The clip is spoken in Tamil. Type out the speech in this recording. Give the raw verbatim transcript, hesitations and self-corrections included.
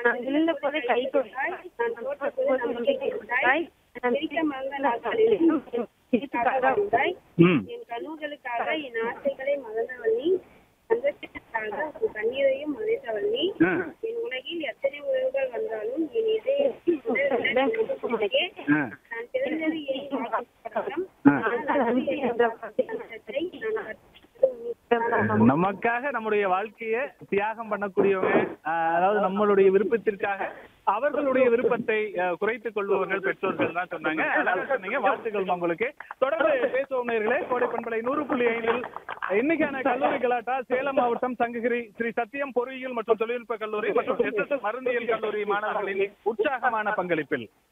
நான் விழுந்தபோது கை கொடுத்தாய், நான் தோற்றபோது நம்பிக்கை கொடுத்தாய், நான் சிரிக்க மறந்த நாட்களிலும் சிரிப்புக்காக வந்தாய், என் கனவுகளுக்காக என் ஆசைகளை மறந்தவள் நீ, சந்தோஷத்திற்காக உன் கண்ணீரையும் மறைத்தவள் நீ, என் உலகில் எத்தனை உறவுகள் வந்தாலும் என் இதயத்தில் நான் பிறந்தது ஏன் வாக்குப்படம், நமக்காக நம்முடைய வாழ்க்கையை தியாகம் பண்ணக்கூடியவங்க, அதாவது நம்மளுடைய விருப்பத்திற்காக அவர்களுடைய விருப்பத்தை குறைத்துக் கொள்பவர்கள் பெற்றோர்கள் தான் சொன்னாங்க. அழகா சொன்னீங்க, வாழ்த்துக்கள் உங்களுக்கு. தொடர்ந்து பேசுவோம் நேயர்களே. கோடை பண்பலை நூறு புள்ளி ஐந்தில் இன்னைக்கான கல்லூரி கலாட்டா சேலம் மாவட்டம் சங்ககிரி ஸ்ரீ சத்தியம் பொறியியல் மற்றும் தொழில்நுட்ப கல்லூரி மற்றும் எஸ் எஸ் எஸ் மருந்தியல் கல்லூரி மாணவர்களின் உற்சாகமான பங்களிப்பில்